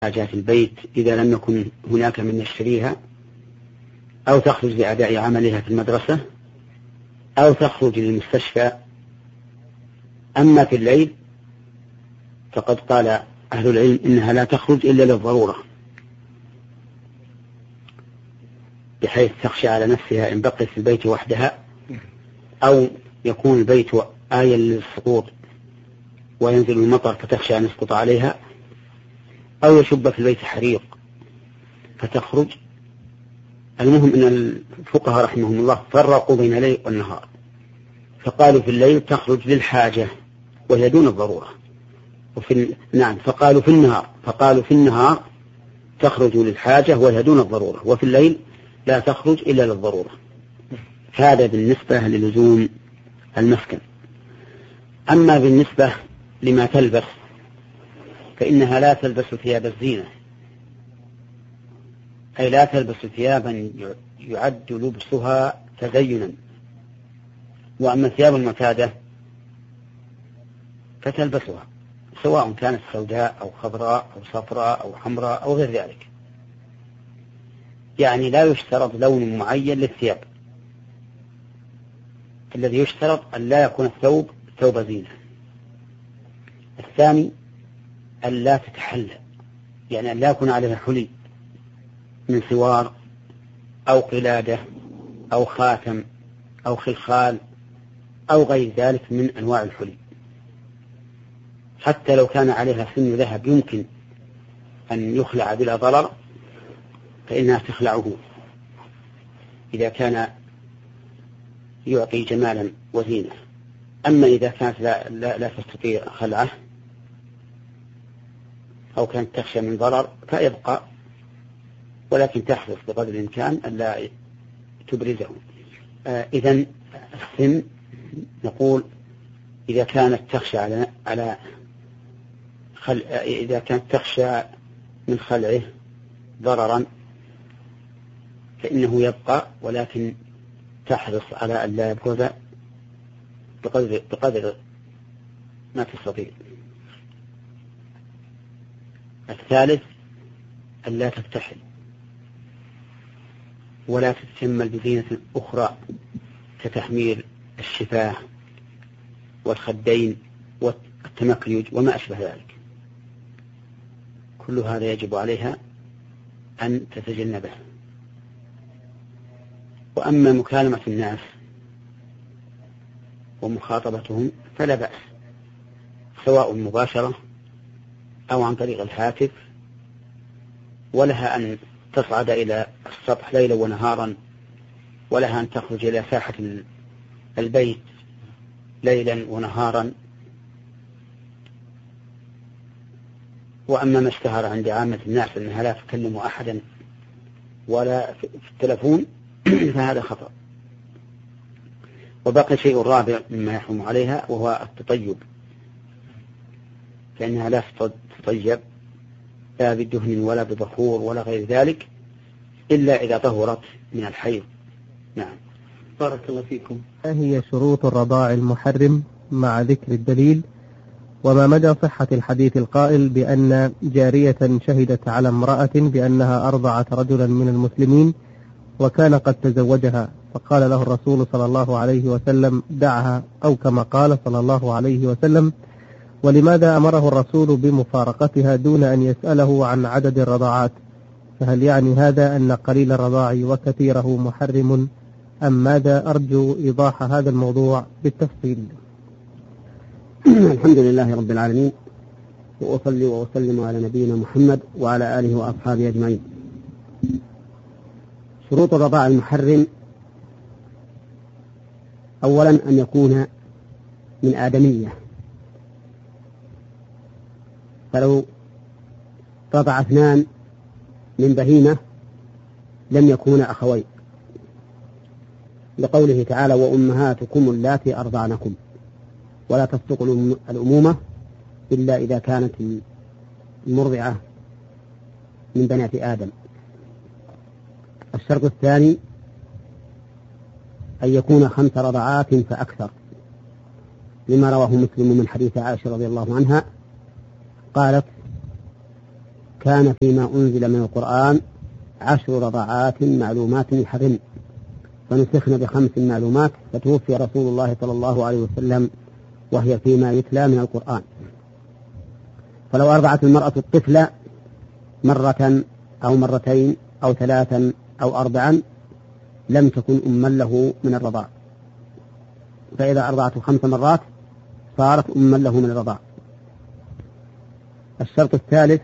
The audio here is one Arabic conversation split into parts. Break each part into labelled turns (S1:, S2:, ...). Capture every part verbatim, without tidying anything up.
S1: حاجات البيت إذا لم يكن هناك من يشتريها، أو تخرج لأداء عملها في المدرسة، أو تخرج للمستشفى. أما في الليل فقد قال أهل العلم إنها لا تخرج إلا للضرورة، بحيث تخشى على نفسها إن بقيت في البيت وحدها، أو يكون البيت آية للسقوط وينزل المطر فتخشى أن يسقط عليها، أو يشب في البيت حريق فتخرج. المهم أن الفقهاء رحمهم الله فرقوا بين الليل والنهار، فقالوا في الليل تخرج للحاجة وهي دون الضرورة، وفي نعم فقالوا في النهار فقالوا في النهار تخرج للحاجة وهي دون الضرورة، وفي الليل لا تخرج إلا للضرورة. هذا بالنسبة للزوم المسكن. أما بالنسبة لما تلبس فإنها لا تلبس ثياب الزينة، أي لا تلبس ثيابا يعد لبسها تزينا. وأما الثياب المعتادة فتلبسها سواء كانت سوداء أو خضراء أو صفراء أو حمراء أو غير ذلك، يعني لا يشترط لون معين للثياب، الذي يشترط أن لا يكون الثوب ثوب زينة. الثاني أن لا تتحلى، يعني أن لا يكون عليها حلي من سوار أو قلادة أو خاتم أو خلخال أو غير ذلك من أنواع الحلي، حتى لو كان عليها سن ذهب يمكن أن يخلع بلا ضرر فإنها تخلعه إذا كان يعطي جمالا وزينة. أما إذا كانت لا, لا, لا تستطيع خلعه أو كانت تخشى من ضرر فيبقى، ولكن تحرص بقدر الإمكان ألا تبرزه. آه إذن السن نقول إذا كانت تخشى على على خل... إذا كانت تخشى من خلعه ضررا فإنه يبقى، ولكن تحرص على أن لا يبرز بقدر, بقدر ما تستطيع. الثالث أن لا تفتحل ولا تتشمل بزينة أخرى كتحمير الشفاه والخدين والتمكيج وما أشبه ذلك، كل هذا يجب عليها أن تتجنبه. وأما مكالمة الناس ومخاطبتهم فلا بأس، سواء مباشرة أو عن طريق الهاتف، ولها أن تصعد إلى السطح ليلا ونهارا، ولها أن تخرج إلى ساحة البيت ليلا ونهارا. وأما ما اشتهر عند عامة الناس أنها لا تكلم أحدا ولا في التلفون فهذا خطأ. وبقي شيء رابع مما يحرم عليها وهو التطيب، فإنها لا تطيب لا بدهن ولا ببخور ولا غير ذلك إلا إذا طهرت من الحيض. نعم. بارك الله فيكم.
S2: ما هي شروط الرضاع المحرم مع ذكر الدليل؟ وما مدى صحة الحديث القائل بأن جارية شهدت على امرأة بأنها أرضعت رجلا من المسلمين وكان قد تزوجها، فقال له الرسول صلى الله عليه وسلم دعها، أو كما قال صلى الله عليه وسلم؟ ولماذا أمره الرسول بمفارقتها دون أن يسأله عن عدد الرضاعات؟ فهل يعني هذا أن قليل الرضاع وكثيره محرم أم ماذا؟ أرجو إيضاح هذا الموضوع بالتفصيل.
S1: الحمد لله رب العالمين، وأصلي وأسلم على نبينا محمد وعلى آله وأصحابه أجمعين. شروط الرضاع المحرم: أولا أن يكون من آدمية، فلو رضع اثنان من بهيمة لم يكون أخوين، لقوله تعالى وأمهاتكم اللاتي أرضعنكم، ولا تصدق الأمومة إلا إذا كانت المرضعة من بنات آدم. الشرط الثاني أن يكون خمس رضعات فأكثر، لما رواه مسلم من حديث عائشة رضي الله عنها قالت كان فيما أنزل من القرآن عشر رضعات معلومات يحرم، فنسخن بخمس معلومات، فتوفي رسول الله صلى الله عليه وسلم وهي فيما يتلى من القرآن. فلو أرضعت المرأة الطفل مرة أو مرتين أو ثلاثا أو أربعا لم تكن أما له من الرضاع، فإذا أرضعته خمس مرات صارت أما له من الرضاع. الشرط الثالث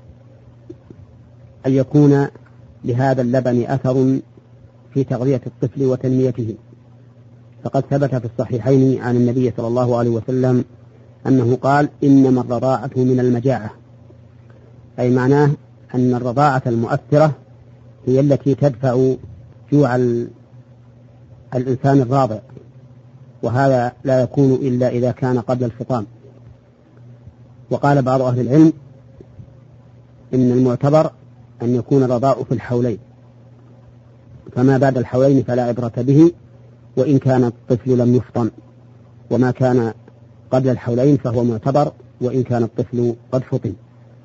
S1: أن يكون لهذا اللبن أثر في تغذية الطفل وتنميته، فقد ثبت في الصحيحين عن النبي صلى الله عليه وسلم أنه قال: إنما الرضاعة من المجاعة، أي معناه أن الرضاعة المؤثرة هي التي تدفع جوع الإنسان الراضع، وهذا لا يكون إلا إذا كان قبل الفطام. وقال بعض أهل العلم إن المعتبر أن يكون الرضاع في الحولين، فما بعد الحولين فلا عبرة به وإن كان الطفل لم يفطم، وما كان قبل الحولين فهو معتبر وإن كان الطفل قد فطم.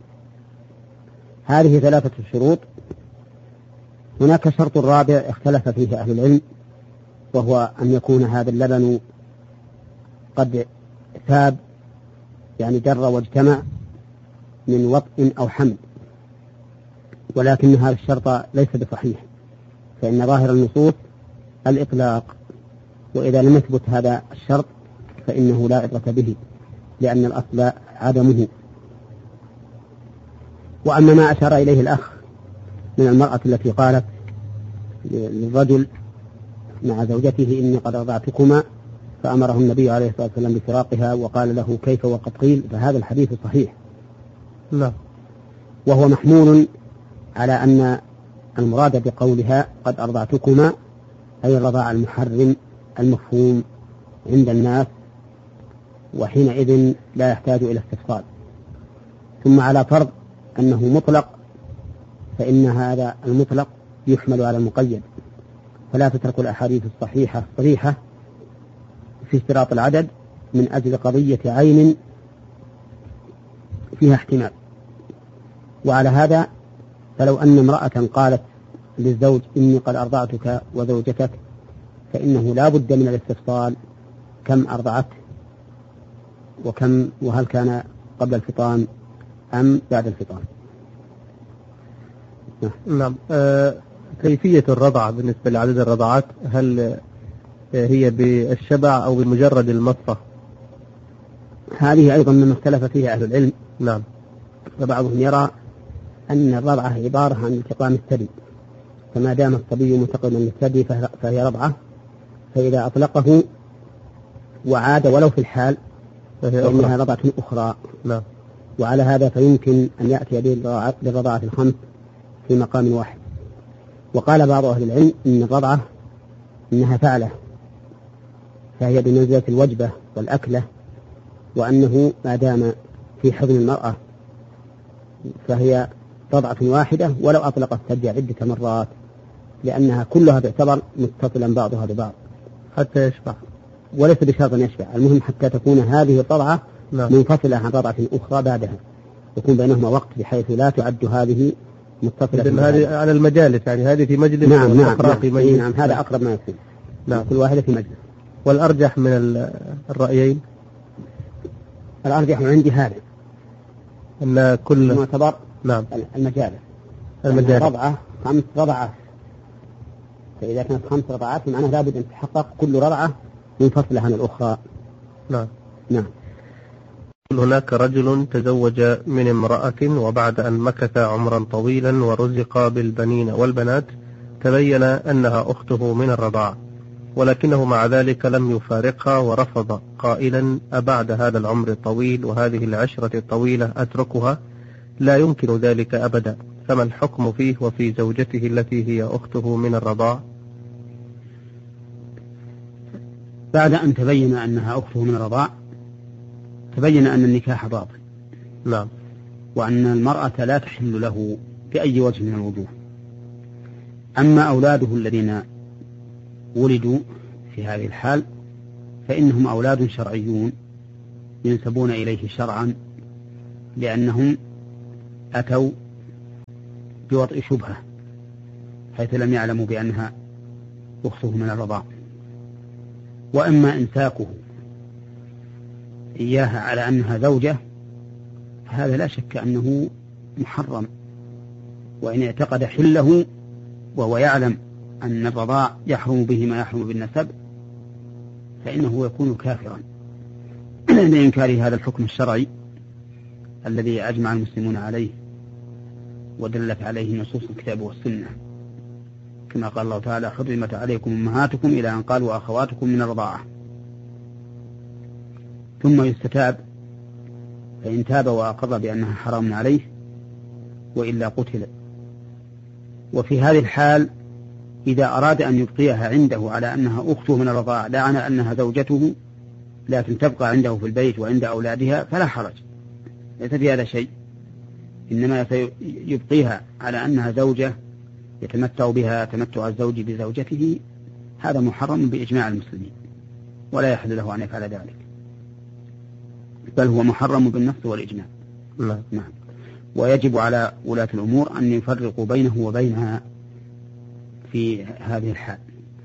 S1: هذه ثلاثة شروط. هناك شرط رابع اختلف فيه أهل العلم، وهو أن يكون هذا اللبن قد ثاب، يعني در واجتمع من وطء أو حمل، ولكن هذا الشرط ليس بصحيح، فإن ظاهر النصوص الإطلاق، وإذا لم يثبت هذا الشرط فإنه لا عبرة به، لأن الأصل عدمه. وأما ما أشار إليه الأخ من المرأة التي قالت للرجل مع زوجته: إني قد رضعتكما، فأمره النبي عليه الصلاة والسلام بفراقها وقال له: كيف وقد قيل؟ فهذا الحديث صحيح.
S2: لا.
S1: وهو محمول على أن المراد بقولها قد أرضعتكما أي الرضاع المحرم المفهوم عند الناس، وحينئذ لا يحتاج إلى استفصال. ثم على فرض أنه مطلق، فإن هذا المطلق يحمل على المقيد، فلا تترك الأحاديث الصحيحة الصريحة في اشتراط العدد من أجل قضية عين فيها احتمال. وعلى هذا فلو أن امرأة قالت للزوج: إني قد أرضعتك وزوجتك، فإنه لا بد من الاستفصال: كم أرضعت، وكم، وهل كان قبل الفطام أم بعد الفطام.
S2: نعم. آه كيفية الرضع بالنسبة لعدد الرضعات، هل هي بالشبع أو بمجرد المصة؟
S1: هذه أيضا مما اختلف فيها أهل العلم.
S2: نعم.
S1: فبعضهم يرى أن الرضعة عبارة عن التقام الثدي، فما دام الصبي متقما للثدي فهي رضعة، فإذا أطلقه وعاد ولو في الحال فإنها رضعة أخرى.
S2: نعم.
S1: وعلى هذا فيمكن أن يأتي بالرضعة الخمس في مقام واحد. وقال بعض أهل العلم إن الرضعة إنها فعلة، فهي بمنزلة الوجبة والأكلة، وأنه ما دام في حضن المرأة فهي رضعة واحدة ولو أطلق الثدي عدة مرات، لأنها كلها تعتبر متصلا بعضها ببعض
S2: حتى يشبع،
S1: وليس بشرط أن يشبع. المهم حتى تكون هذه الرضعة
S2: نعم.
S1: منفصلة عن رضعة أخرى بعدها، يكون بينهما وقت بحيث لا تعد هذه متصلة.
S2: هذه على المجالس، يعني هذه في مجلس
S1: نعم نعم,
S2: نعم. في مجلس.
S1: نعم هذا أقرب ما يكون.
S2: نعم.
S1: كل واحدة في مجلس.
S2: والأرجح من الرأيين؟
S1: الأرجح عندي هذا
S2: أن كل
S1: معتبر
S2: نعم
S1: المجالس
S2: المجالس
S1: رضعة خمس رضعات، فإذا كانت خمس رضعات معناه لابد أن تحقق كل رضعة منفصلة عن الأخرى.
S2: نعم
S1: نعم.
S2: هناك رجل تزوج من امرأة، وبعد أن مكث عمرا طويلا ورزق بالبنين والبنات تبين أنها أخته من الرضاعة، ولكنه مع ذلك لم يفارقها ورفض قائلا: أبعد هذا العمر الطويل وهذه العشرة الطويلة أتركها؟ لا يمكن ذلك أبدا، فما الحكم فيه وفي زوجته التي هي أخته من الرضاعة؟
S1: بعد أن تبين أنها أخته من الرضاعة تبين أن النكاح باطل.
S2: نعم.
S1: وأن المرأة لا تحل له بأي وجه من الوجوه. أما أولاده الذين ولدوا في هذه الحال فإنهم أولاد شرعيون ينسبون إليه شرعا، لأنهم أتوا بوضع شبهة حيث لم يعلموا بأنها أخته من الرضاع، وأما إمساكه إياها على أنها زوجة فهذا لا شك أنه محرم، وإن اعتقد حله وهو يعلم أن الرضاع يحرم به ما يحرم بالنسب فإنه يكون كافرا لإنكار هذا الحكم الشرعي الذي أجمع المسلمون عليه ودلت عليه نصوص الكتاب والسنة، كما قال الله تعالى: حرمت عليكم أمهاتكم إلى أن قال وأخواتكم من الرضاعة. ثم يستتاب، فإن تاب وأقر بأنها حرام عليه وإلا قتل. وفي هذه الحال إذا أراد أن يبقيها عنده على أنها أخته من الرضاعة لا على أنها زوجته لكن تبقى عنده في البيت وعند أولادها فلا حرج، ليس في هذا شيء، إنما يبقيها على أنها زوجة يتمتع بها تمتع الزوج بزوجته، هذا محرم بإجماع المسلمين ولا يحل له أن يفعل ذلك، بل هو محرم بالنص والإجماع.
S2: نعم.
S1: نعم. ويجب على ولاة الأمور أن يفرقوا بينه وبينها في هذه الحال.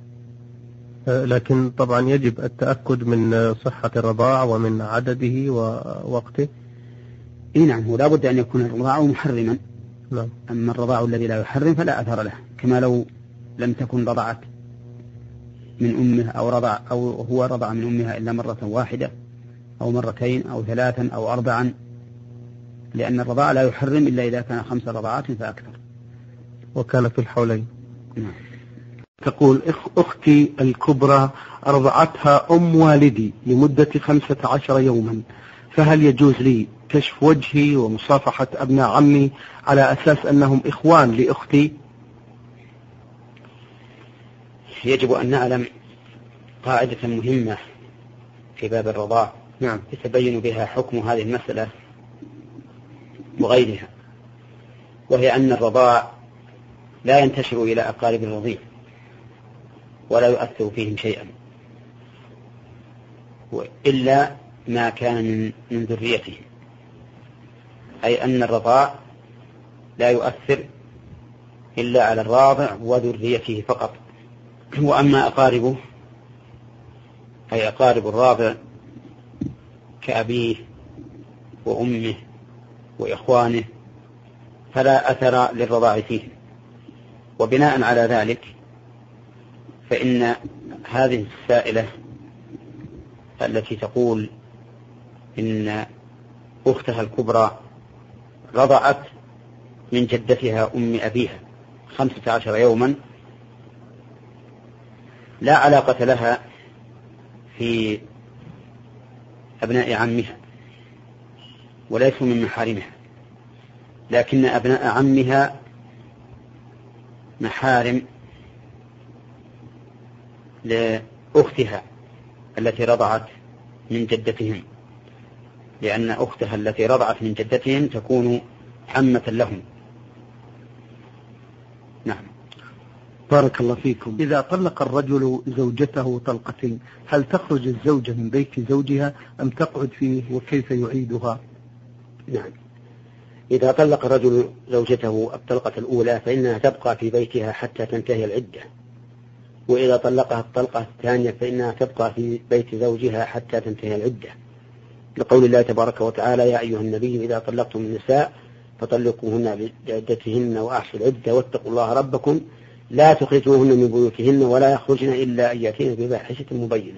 S2: لكن طبعا يجب التأكد من صحة الرضاع ومن عدده ووقته.
S1: إيه نعم، هو لا بد أن يكون الرضاع محرما.
S2: نعم.
S1: أما الرضاع الذي لا يحرم فلا أثر له، كما لو لم تكن رضعت من أمها أو رضع أو هو رضع من أمها إلا مرة واحدة أو مرتين أو ثلاثا أو أربعا، لأن الرضاع لا يحرم إلا إذا كان خمس رضعات فأكثر.
S2: وكان في الحولين.
S1: نعم.
S3: تقول: أختي الكبرى أرضعتها أم والدي لمدة خمسة عشر يوما، فهل يجوز لي كشف وجهي ومصافحة أبناء عمي على أساس أنهم إخوان لأختي؟
S1: يجب أن نعلم قاعدة مهمة في باب الرضاع
S3: نعم.
S1: يتبين بها حكم هذه المسألة وغيرها، وهي أن الرضاع لا ينتشر إلى أقارب الرضيع ولا يؤثر فيهم شيئا إلا ما كان من ذريته، أي أن الرضاع لا يؤثر إلا على الراضع وذريته فقط. وأما أقاربه أي أقارب الراضع كأبيه وأمه وإخوانه فلا أثر للرضاع فيه. وبناء على ذلك فإن هذه السائلة التي تقول إن أختها الكبرى رضعت من جدتها أم أبيها خمسة عشر يوما لا علاقة لها في أبناء عمها وليسوا من محارمها، لكن أبناء عمها محارم لأختها التي رضعت من جدتهم، لأن أختها التي رضعت من جدتهم تكون عمة لهم. نعم.
S3: بارك الله فيكم. إذا طلق الرجل زوجته طلقة هل تخرج الزوجة من بيت زوجها أم تقعد فيه، وكيف يعيدها؟
S1: نعم. إذا طلق الرجل زوجته الطلقة الأولى فإنها تبقى في بيتها حتى تنتهي العدة، وإذا طلقها الطلقة الثانية فإنها تبقى في بيت زوجها حتى تنتهي العدة، لقول الله تبارك وتعالى: يا أيها النبي إذا طلقتم النساء فطلقوهن بعدتهن وأحصوا العدة واتقوا الله ربكم لا تخرجوهن من بيوتهن ولا يخرجن إلا أن يأتين بفاحشة مبينة.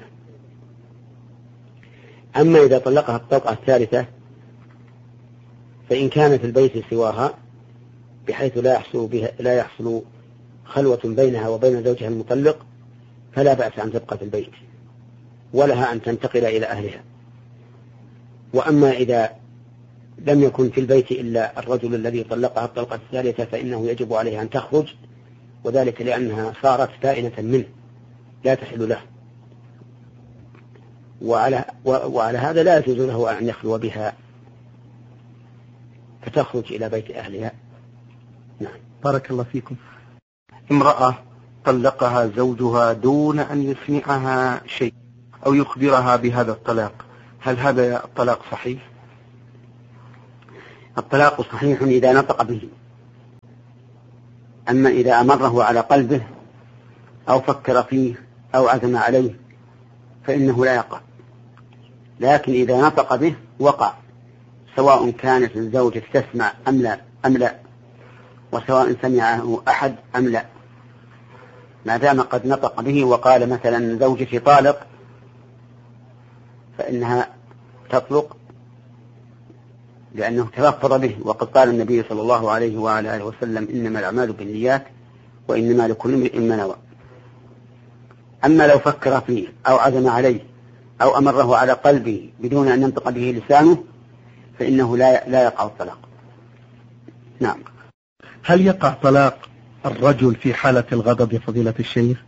S1: أما إذا طلقها الطلقة الثالثة فإن كان في البيت سواها بحيث لا يحصل بها لا يحصل خلوة بينها وبين زوجها المطلق فلا بأس أن تبقى في البيت ولها أن تنتقل إلى أهلها. وأما إذا لم يكن في البيت إلا الرجل الذي طلقها الطلقة الثالثة فإنه يجب عليها أن تخرج، وذلك لأنها صارت بائنة منه لا تحل له، وعلى, وعلى هذا لا يجوز له أن يخلو بها فتخرج إلى بيت أهلها. نعم.
S3: بارك الله فيكم. امرأة طلقها زوجها دون أن يسمعها شيء أو يخبرها بهذا الطلاق، هل هذا الطلاق صحيح؟
S1: الطلاق صحيح إذا نطق به، أما إذا أمره على قلبه أو فكر فيه أو عزم عليه فإنه لا يقع، لكن إذا نطق به وقع، سواء كانت الزوجة تسمع أم لا أم لا، وسواء سمعه أحد أم لا، ما دام قد نطق به وقال مثلا زوجتي طالق فإنها تطلق، لأنه تلفظ به، وقد قال النبي صلى الله عليه وعلى آله وسلم إنما الأعمال بالنيات وإنما لكل امرئ ما نوى. أما لو فكر فيه أو عزم عليه أو أمره على قلبه بدون أن ينطق به لسانه فإنه لا لا يقع الطلاق. نعم.
S3: هل يقع طلاق الرجل في حالة الغضب يا فضيلة الشيخ؟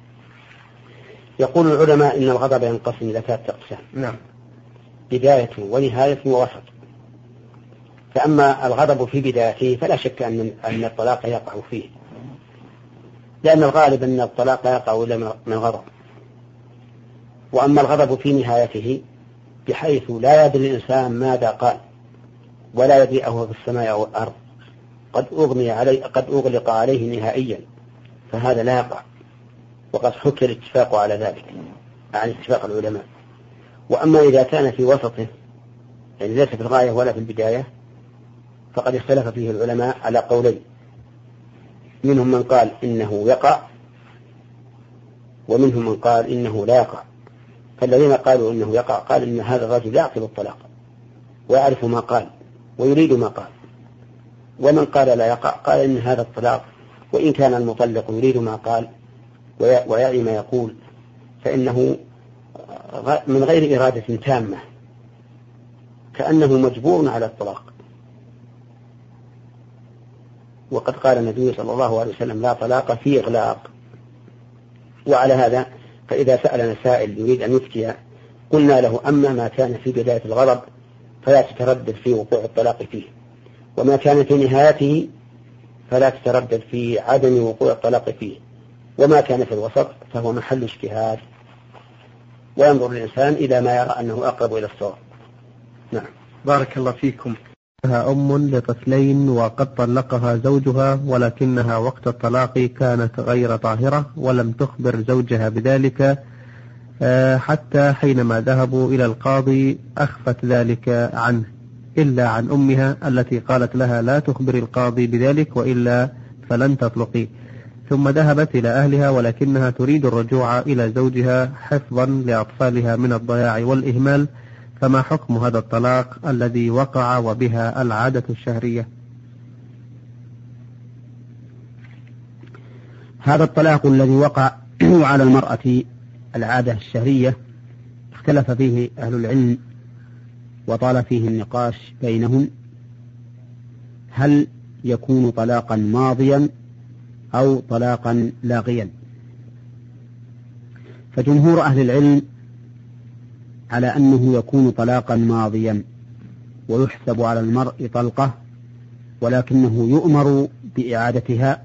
S1: يقول العلماء إن الغضب ينقسم إلى ثلاثة أقسام.
S3: نعم.
S1: بداية ونهاية ووسط. فأما الغضب في بدايته فلا شك أن أن الطلاق يقع فيه، لأن الغالب أن الطلاق لا يقع إلا من الغضب. وأما الغضب في نهايته بحيث لا يدري الإنسان ماذا قال ولا يدري أهو في السماء أو الأرض، قد أغمي عليه قد أغلق عليه نهائيا، فهذا لا يقع، وقد حكي الاتفاق على ذلك عن اتفاق العلماء. وأما إذا كان في وسطه يعني ليس في الغاية ولا في البداية فقد اختلف فيه العلماء على قولين، منهم من قال إنه يقع ومنهم من قال إنه لا يقع. فالذين قالوا إنه يقع قال إن هذا الرجل يعقل الطلاق ويعرف ما قال ويريد ما قال، ومن قال لا يقع قال إن هذا الطلاق وإن كان المطلق يريد ما قال ويعي ما يقول فإنه من غير إرادة تامة، كأنه مجبور على الطلاق. وقد قال النبي صلى الله عليه وسلم لا طلاق في إغلاق. وعلى هذا فإذا سألنا سائل يريد أن يفتي قلنا له أما ما كان في بداية الغضب فلا تتردد في وقوع الطلاق فيه، وما كان في نهايته فلا تتردد في عدم وقوع الطلاق فيه، وما كان في الوسط فهو محل اجتهاد، وينظر الإنسان إلى ما يرى أنه أقرب إلى الصواب. نعم.
S3: بارك الله فيكم.
S2: لها أم لطفلين وقد طلقها زوجها، ولكنها وقت الطلاق كانت غير طاهرة ولم تخبر زوجها بذلك حتى حينما ذهبوا إلى القاضي أخفت ذلك عنه إلا عن أمها التي قالت لها لا تخبر القاضي بذلك وإلا فلن تطلقي، ثم ذهبت إلى أهلها ولكنها تريد الرجوع إلى زوجها حفظا لأطفالها من الضياع والإهمال، فما حكم هذا الطلاق الذي وقع وبها العادة الشهرية؟
S1: هذا الطلاق الذي وقع على المرأة العادة الشهرية اختلف فيه أهل العلم وطال فيه النقاش بينهم، هل يكون طلاقا ماضيا أو طلاقا لاغيا؟ فجمهور أهل العلم على أنه يكون طلاقا ماضيا ويحسب على المرء طلقة، ولكنه يؤمر بإعادتها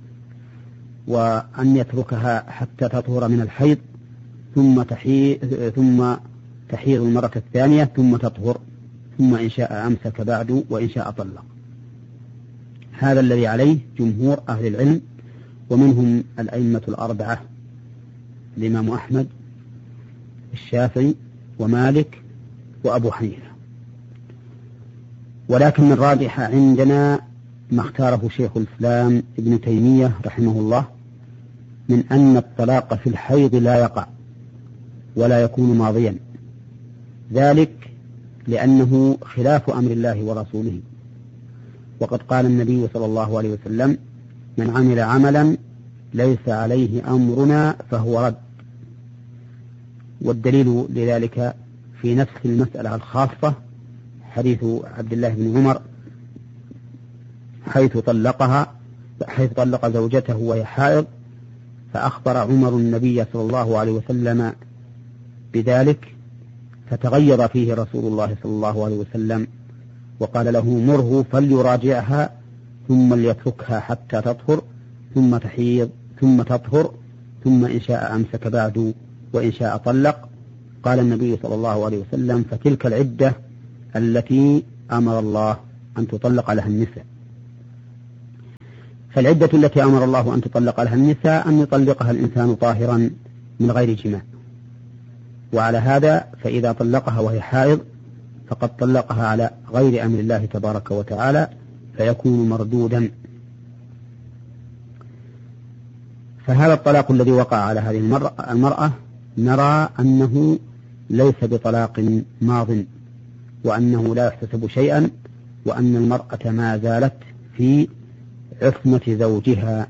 S1: وأن يتركها حتى تطهر من الحيض ثم تحيض ثم تحيض المرة الثانية ثم تطهر، ثم إن شاء أمسك بعد وإن شاء طلق. هذا الذي عليه جمهور أهل العلم، ومنهم الأئمة الأربعة الإمام أحمد الشافعي ومالك وأبو حنيفة. ولكن الراجح عندنا ما اختاره شيخ الإسلام ابن تيمية رحمه الله من أن الطلاق في الحيض لا يقع ولا يكون ماضيا، ذلك لأنه خلاف أمر الله ورسوله، وقد قال النبي صلى الله عليه وسلم من عمل عملا ليس عليه أمرنا فهو رد. والدليل لذلك في نفس المسألة الخاصة حديث عبد الله بن عمر حيث طلقها حيث طلق زوجته وهي حائض، فأخبر عمر النبي صلى الله عليه وسلم بذلك فتغيظ فيه رسول الله صلى الله عليه وسلم وقال له مره فليراجعها ثم ليتركها حتى تطهر ثم تحيض ثم تطهر ثم إن شاء أمسك بعد وإن شاء طلق. قال النبي صلى الله عليه وسلم فتلك العدة التي أمر الله أن تطلق لها النساء. فالعدة التي أمر الله أن تطلق لها النساء أن يطلقها الإنسان طاهرا من غير جماع، وعلى هذا فإذا طلقها وهي حائض فقد طلقها على غير أمر الله تبارك وتعالى فيكون مردودا. فهذا الطلاق الذي وقع على هذه المرأة نرى أنه ليس بطلاق ماض، وأنه لا يحتسب شيئا، وأن المرأة ما زالت في عصمة زوجها.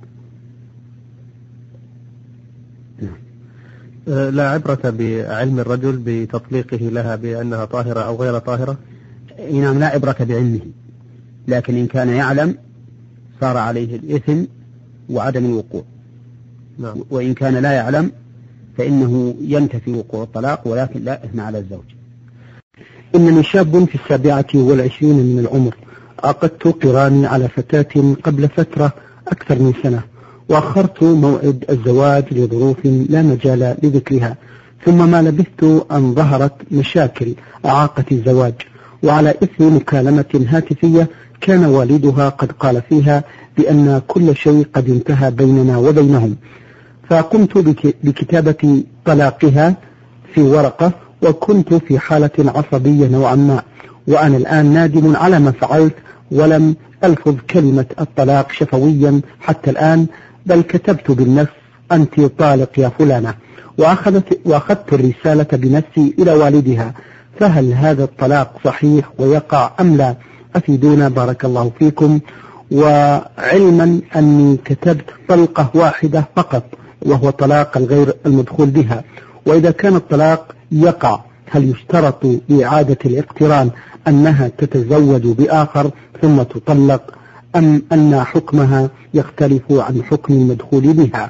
S2: لا عبرة بعلم الرجل بتطليقه لها بأنها طاهرة أو غير طاهرة؟
S1: نعم، لا عبرة بعلمه، لكن إن كان يعلم صار عليه الإثم وعدم الوقوع.
S2: نعم.
S1: وإن كان لا يعلم فإنه ينتفي وقوع الطلاق ولكن لا إثم على الزوج.
S3: إنني شاب في السابعة والعشرين من العمر، عقدت قراني على فتاة قبل فترة أكثر من سنة، وأخرت موعد الزواج لظروف لا مجال لذكرها، ثم ما لبثت أن ظهرت مشاكل أعاقت الزواج، وعلى إثر مكالمة هاتفية كان والدها قد قال فيها بأن كل شيء قد انتهى بيننا وبينهم، فقمت بكتابة طلاقها في ورقة، وكنت في حالة عصبية نوعا ما، وأنا الآن نادم على ما فعلت، ولم ألفظ كلمة الطلاق شفويا حتى الآن، بل كتبت بالنص أنت طالق يا فلانة، وأخذت, وأخذت الرسالة بنفسي إلى والدها. فهل هذا الطلاق صحيح ويقع أم لا؟ أفيدونا بارك الله فيكم. وعلما أني كتبت طلقة واحدة فقط وهو طلاق الغير المدخول بها، وإذا كان الطلاق يقع هل يشترط لإعادة الاقتران أنها تتزوج بآخر ثم تطلق، أم أن حكمها يختلف عن حكم المدخول بها؟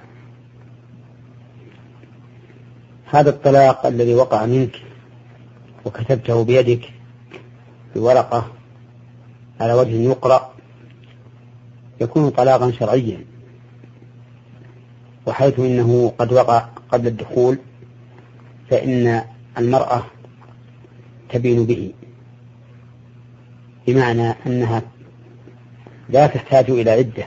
S1: هذا الطلاق الذي وقع منك وكتبته بيدك في ورقة على وجه يقرأ يكون طلاقا شرعيا، وحيث إنه قد وقع قبل الدخول فإن المرأة تبين به، بمعنى أنها لا تحتاج إلى عدة،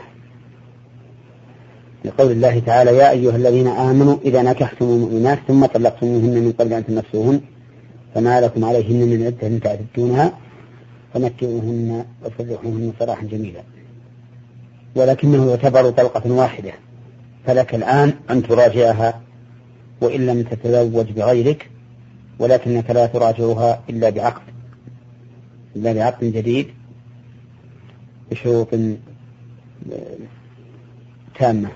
S1: لقول الله تعالى يا أيها الذين آمنوا إذا نكحتم المؤمنات ثم طلقتموهن من قبل أن تمسوهن فما لكم عليهن من عدة تعتدونها فمتعوهن وسرحوهن سراحا جميلا، ولكنه يعتبر طلقة واحدة، فلك الآن أن تراجعها وإن لم تتزوج بغيرك، ولكنك لا تراجعها إلا بعقد إلا بعقد جديد بشروط تامة.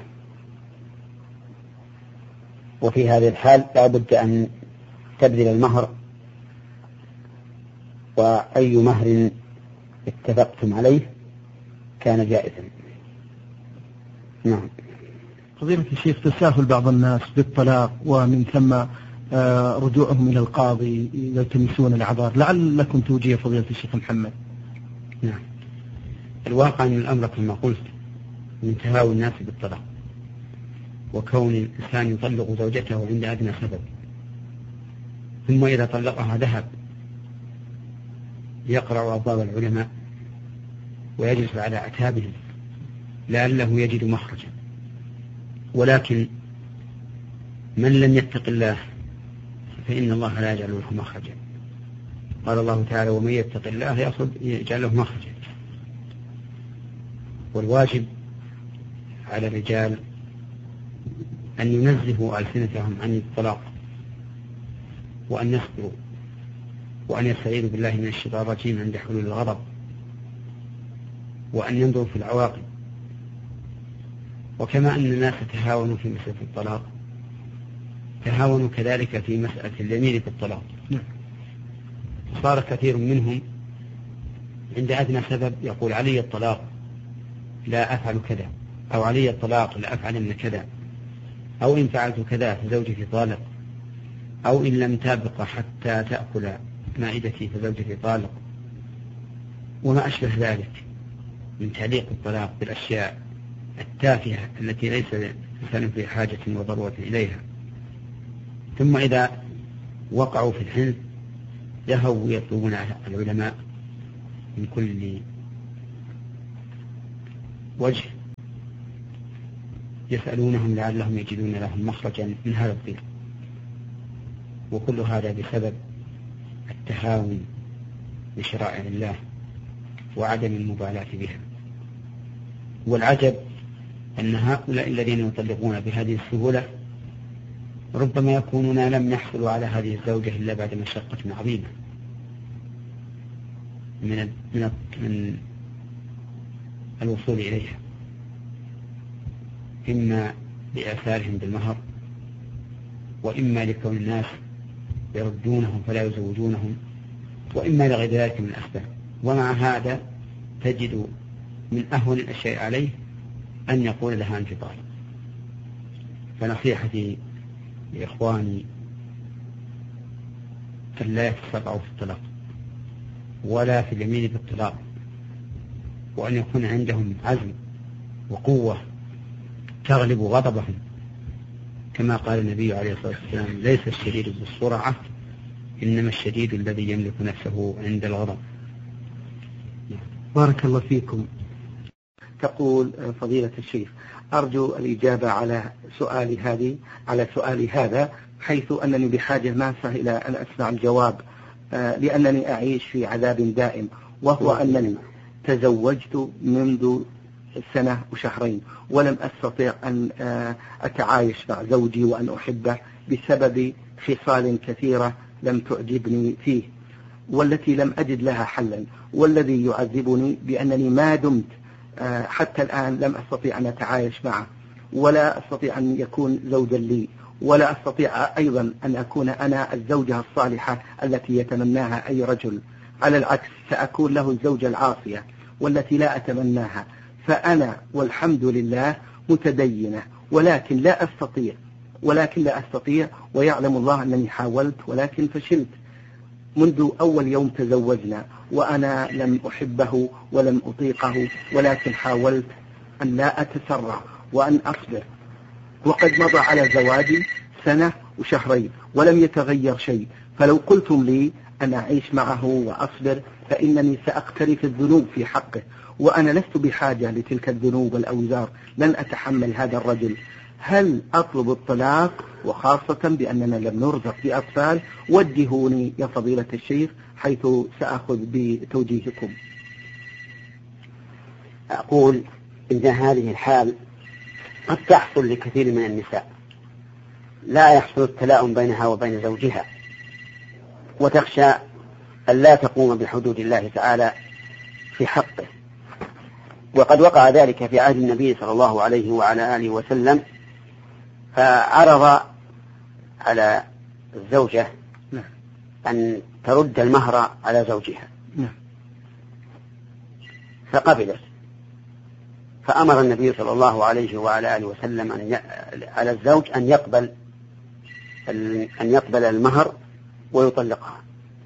S1: وفي هذه الحال لا بد أن تبذل المهر، وأي مهر اتفقتم عليه كان جائزا. نعم.
S3: فضيلة الشيخ، تساهل بعض الناس بالطلاق ومن ثم رجوعهم إلى القاضي يلتمسون الأعذار، لعلكم توجيه فضيلة الشيخ محمد.
S1: نعم. الواقع أن الأمر كما قلت من تهاون الناس بالطلاق، وكون الإنسان يطلق زوجته عند أدنى سبب، ثم إذا طلقها ذهب يقرأ أبواب العلماء ويجلس على أعتابهم لعله يجد مخرجا، ولكن من لم يتق الله فإن الله لا يجعل له مخرجا. قال الله تعالى ومن يتق الله يجعل له مخرجا. والواجب على الرجال أن ينزهوا ألسنتهم عن الطلاق، وأن يصبروا، وأن يستعيذوا بالله من الشيطان الرجيم عند حلول الغضب، وأن ينظروا في العواقب. وكما أن الناس تهاونوا في مسألة الطلاق تهاونوا كذلك في مسألة اليمين في الطلاق، صار كثير منهم عند أدنى سبب يقول علي الطلاق لا أفعل كذا، أو علي الطلاق لا أفعل كذا، أو إن فعلت كذا فزوجتي طالق، أو إن لم تبق حتى تأكل مائدتي فزوجتي طالق، وما أشبه ذلك من تعليق الطلاق بالأشياء التافهة التي ليس الإنسان في حاجة وضرورة إليها. ثم إذا وقعوا في الحنث ذهبوا يطلبون العلماء من كل وجه يسألونهم لعلهم يجدون لهم مخرجا من هذا الضيق، وكل هذا بسبب التهاون بشرائع الله وعدم المبالاة بها. والعجب أن هؤلاء الذين يطلقون بهذه السهولة ربما يكونون لم يحصلوا على هذه الزوجة إلا بعد مشقة عظيمة من من من الوصول إليها، إما لآثارهم بالمهر، وإما لكون الناس يردونهم فلا يزوجونهم، وإما لغير ذلك من الأسباب. ومع هذا تجد من أهون الأشياء عليه أن يقول لها أنت طالق. فنصيحتي لإخواني أن لا يتسرعوا في الطلاق ولا في اليمين بالطلاق، وأن يكون عندهم عزم وقوة تغلب غضبهم، كما قال النبي عليه الصلاة والسلام: ليس الشديد بالسرعة إنما الشديد الذي يملك نفسه عند الغضب.
S3: بارك الله فيكم. تقول فضيلة الشيخ: أرجو الإجابة على سؤالي هذه على سؤالي هذا، حيث أنني بحاجة ماسة إلى أن أسمع الجواب، لأنني أعيش في عذاب دائم، وهو أنني تزوجت منذ سنة وشهرين ولم أستطيع أن أتعايش مع زوجي وأن أحبه بسبب خصال كثيرة لم تعجبني فيه، والتي لم أجد لها حلا، والذي يعذبني بأنني ما دمت حتى الآن لم أستطيع أن أتعايش معه، ولا أستطيع أن يكون زوجا لي، ولا أستطيع أيضا أن أكون أنا الزوجة الصالحة التي يتمناها أي رجل. على العكس، سأكون له الزوجة العاصية والتي لا أتمناها. فأنا والحمد لله متدينة، ولكن لا أستطيع ولكن لا أستطيع ويعلم الله أنني حاولت ولكن فشلت. منذ أول يوم تزوجنا وأنا لم أحبه ولم أطيقه، ولكن حاولت أن لا أتسرع وأن أصبر، وقد مضى على زواجي سنة وشهرين ولم يتغير شيء. فلو قلتم لي أن أعيش معه وأصبر فإنني سأقترف الذنوب في حقه، وأنا لست بحاجة لتلك الذنوب والأوزار، لن أتحمل هذا الرجل. هل أطلب الطلاق، وخاصة بأننا لم نرزق بأطفال؟ وجهوني يا فضيلة الشيخ حيث سأخذ بتوجيهكم.
S1: أقول إن هذه الحال قد تحصل لكثير من النساء، لا يحصل التلاؤم بينها وبين زوجها، وتخشى أن لا تقوم بحدود الله تعالى في حقه. وقد وقع ذلك في عهد النبي صلى الله عليه وعلى آله وسلم، فعرض على الزوجة أن ترد المهر على زوجها فقبلت، فأمر النبي صلى الله عليه وعلى آله وسلم أن ي... على الزوج أن يقبل أن يقبل المهر ويطلقها.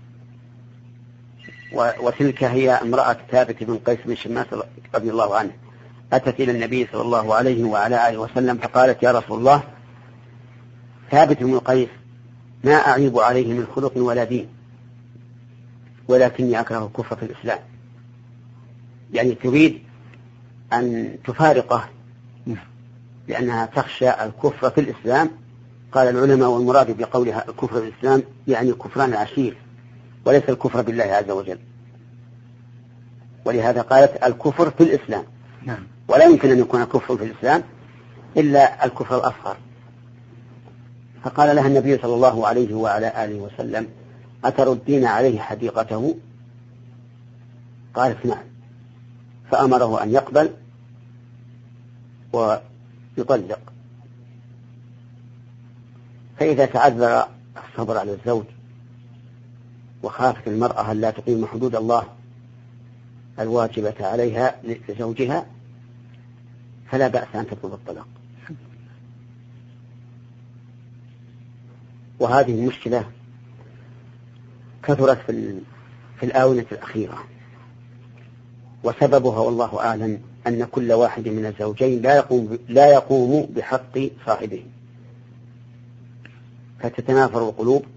S1: و... وتلك هي امرأة ثابت بن قيس بن شماس رضي الله عنه، أتت إلى النبي صلى الله عليه وعلى آله وسلم فقالت: يا رسول الله، ثابت بن قيس ما أعيب عليه من خلق ولا دين، ولكني أكره الكفر في الإسلام. يعني تريد أن تفارقه لأنها تخشى الكفر في الإسلام. قال العلماء: والمراد بقولها الكفر في الإسلام يعني كفران العشير، وليس الكفر بالله عز وجل. ولهذا قالت الكفر في الإسلام، ولا يمكن أن يكون الكفر في الإسلام إلا الكفر الأصغر. فقال لها النبي صلى الله عليه وعلى آله وسلم: أتردين عليه حديقته؟ قالت: نعم. فأمره أن يقبل ويطلق. فإذا تعذر الصبر على الزوج وخافت المرأة أن لا تقيم حدود الله الواجبة عليها لزوجها فلا بأس أن تطلب الطلاق. وهذه المشكلة كثرت في في الآونة الأخيرة، وسببها والله أعلم أن كل واحد من الزوجين لا يقوم لا يقوم بحق صاحبه، فتتنافر القلوب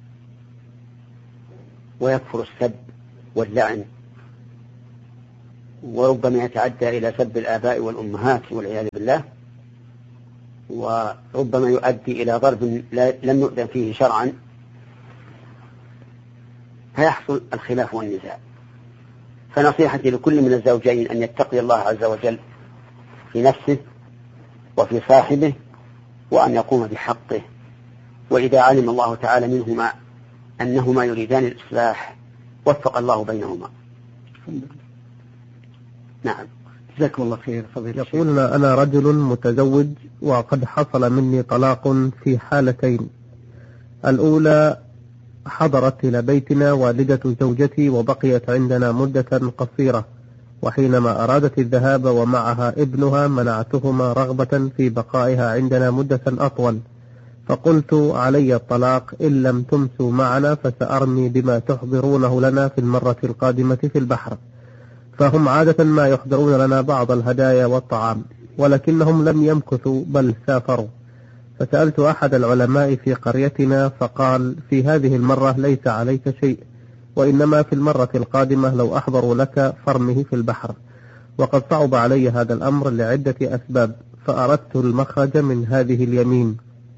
S1: ويكثر السب واللعن، وربما يتعدى إلى سب الآباء والأمهات والعياذ بالله، وربما يؤدي إلى ضرب لم يؤذن فيه شرعا، فيحصل الخلاف والنزاع. فنصيحتي لكل من الزوجين أن يتقي الله عز وجل في نفسه وفي صاحبه، وأن يقوم بحقه، وإذا علم الله تعالى منهما أنهما يريدان الإصلاح وفق الله بينهما. نعم.
S3: جزاكم الله خير. فضيلة
S2: يقول: أنا رجل متزوج وقد حصل مني طلاق في حالتين. الأولى: حضرت إلى بيتنا والدة زوجتي وبقيت عندنا مدة قصيرة، وحينما أرادت الذهاب ومعها ابنها منعتهما رغبة في بقائها عندنا مدة أطول، فقلت: علي الطلاق إن لم تمسوا معنا فسأرمي بما تحضرونه لنا في المرة القادمة في البحر. فهم عادة ما يحضرون لنا بعض الهدايا والطعام، ولكنهم لم يمكثوا بل سافروا. فسألت أحد العلماء في قريتنا فقال: في هذه المرة ليس عليك شيء، وإنما في المرة القادمة لو أحضروا لك فرمه في البحر. وقد صعب علي هذا الأمر لعدة أسباب، فأردت المخرج من هذه اليمين.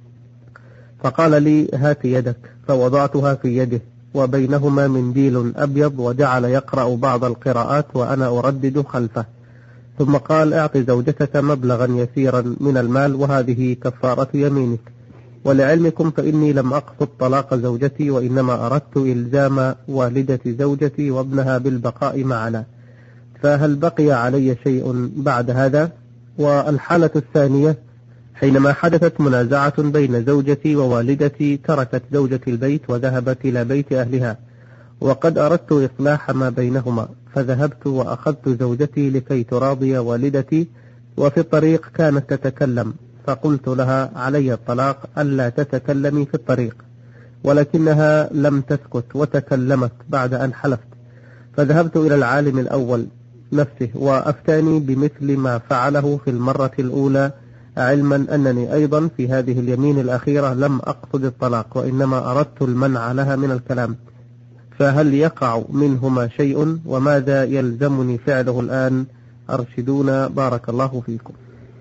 S2: فقال لي: هات يدك. فوضعتها في يده وبينهما منديل أبيض، وجعل يقرأ بعض القراءات وأنا أردد خلفه. ثم قال: اعط زوجتك مبلغا يسيرا من المال وهذه كفارة يمينك. ولعلمكم فإني لم أقصد طلاق زوجتي، وإنما أردت إلزام والدة زوجتي وابنها بالبقاء معنا، فهل بقي علي شيء بعد هذا؟ والحالة الثانية: حينما حدثت منازعة بين زوجتي ووالدتي تركت زوجتي البيت وذهبت إلى بيت أهلها، وقد أردت إصلاح ما بينهما، فذهبت وأخذت زوجتي لكي تراضي والدتي، وفي الطريق كانت تتكلم، فقلت لها: علي الطلاق ألا تتكلمي في الطريق، ولكنها لم تسكت وتكلمت بعد أن حلفت. فذهبت إلى العالم الأول نفسه وأفتاني بمثل ما فعله في المرة الأولى، علما أنني أيضا في هذه اليمين الأخيرة لم أقصد الطلاق، وإنما أردت المنع لها من الكلام. فهل يقع منهما شيء؟ وماذا يلزمني فعله الآن؟ أرشدونا بارك الله فيكم.